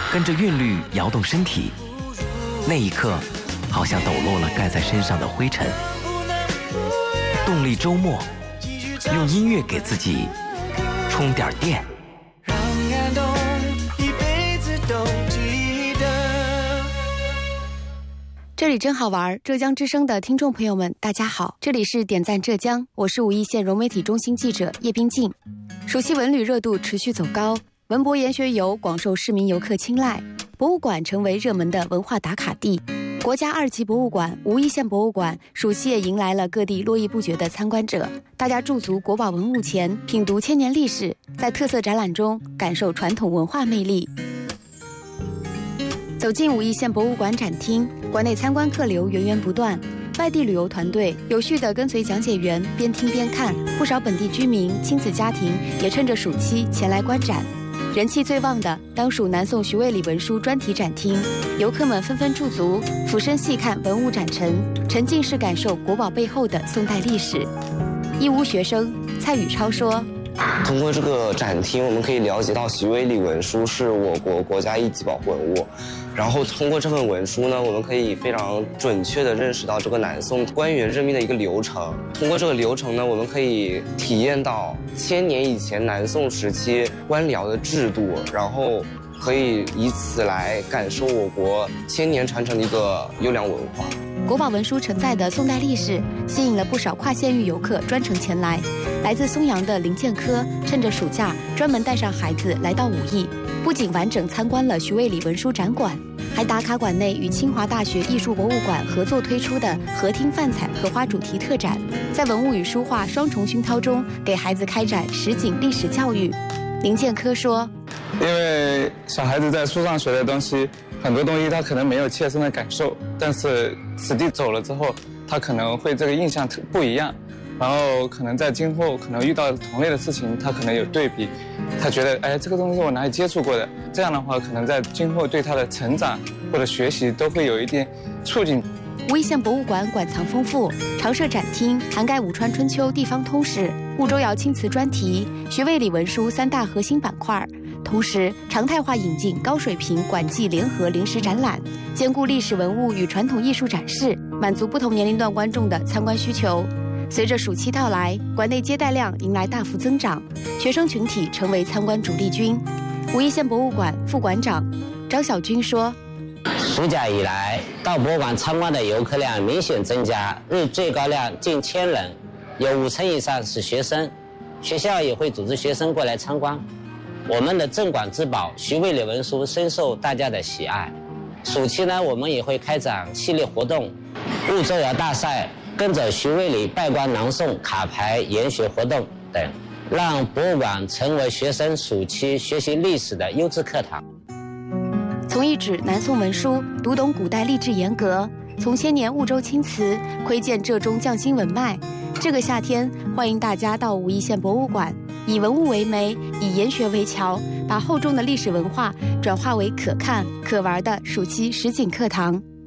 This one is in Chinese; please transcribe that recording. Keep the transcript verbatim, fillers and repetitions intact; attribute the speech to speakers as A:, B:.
A: 跟着韵律摇动身体，那一刻好像抖落了盖在身上的灰尘。动力周末，用音乐给自己充点电。
B: 让感动一辈子都记得。
C: 这里真好玩，浙江之声的听众朋友们大家好，这里是点赞浙江，我是武义县融媒体中心记者叶冰静。暑期文旅热度持续走高，文博研学游广受市民游客青睐，博物馆成为热门的文化打卡地。国家二级博物馆武义县博物馆暑期也迎来了各地络绎不绝的参观者，大家驻足国宝文物前，品读千年历史，在特色展览中感受传统文化魅力。走进武义县博物馆展厅，馆内参观客流源源不断，外地旅游团队有序地跟随讲解员边听边看，不少本地居民、亲子家庭也趁着暑期前来观展。人气最旺的当属南宋徐渭礼文书专题展厅，游客们纷纷驻足，俯身细看文物展陈，沉浸式感受国宝背后的宋代历史。义乌学生蔡宇超说，
D: 通过这个展厅，我们可以了解到徐渭礼文书是我国国家一级保护文物，然后通过这份文书呢，我们可以非常准确地认识到这个南宋官员任命的一个流程。通过这个流程呢，我们可以体验到千年以前南宋时期官僚的制度，然后可以以此来感受我国千年传承的一个优良文化。
C: 国宝文书承载的宋代历史吸引了不少跨县域游客专程前来。来自松阳的林建科趁着暑假专门带上孩子来到武义，不仅完整参观了徐渭礼文书展馆，还打卡馆内与清华大学艺术博物馆合作推出的荷厅泛彩荷花主题特展，在文物与书画双重熏陶中给孩子开展实景历史教育。林建科说，
E: 因为小孩子在书上学的东西很多东西他可能没有切身的感受，但是实地走了之后他可能会这个印象不一样，然后可能在今后可能遇到同类的事情他可能有对比，他觉得哎这个东西我哪里接触过的，这样的话可能在今后对他的成长或者学习都会有一点促进。
C: 武义县博物馆馆藏丰富，常设展厅涵盖武川春秋地方通史、婺州窑青瓷专题、徐渭礼文书三大核心板块，同时常态化引进高水平馆际联合临时展览，兼顾历史文物与传统艺术展示，满足不同年龄段观众的参观需求。随着暑期到来，馆内接待量迎来大幅增长，学生群体成为参观主力军。武义县博物馆副馆长张晓军说，
F: 暑假以来，到博物馆参观的游客量明显增加，日最高量近千人，有五成以上是学生。学校也会组织学生过来参观。我们的镇馆之宝徐渭礼文书深受大家的喜爱。暑期呢，我们也会开展系列活动，婺州窑大赛、跟着徐渭礼拜观南宋卡牌研学活动等，让博物馆成为学生暑期学习历史的优质课堂。
C: 从一指南宋文书，读懂古代吏治严格；从千年婺州青瓷，窥见浙中匠心文脉。这个夏天，欢迎大家到武义县博物馆，以文物为媒，以研学为桥，把厚重的历史文化转化为可看可玩的暑期实景课堂。